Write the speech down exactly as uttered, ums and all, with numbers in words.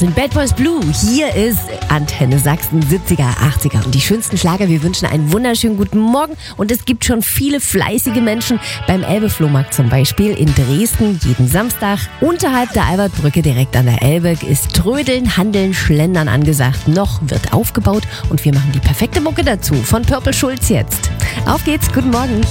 sind Bad Boys Blue. Hier ist Antenne Sachsen, siebziger, achtziger und die schönsten Schlager. Wir wünschen einen wunderschönen guten Morgen und es gibt schon viele fleißige Menschen beim Elbe-Flohmarkt zum Beispiel in Dresden jeden Samstag. Unterhalb der Albertbrücke direkt an der Elbe ist Trödeln, Handeln, Schlendern angesagt. Noch wird aufgebaut und wir machen die perfekte Mucke dazu von Purple Schulz jetzt. Auf geht's, guten Morgen.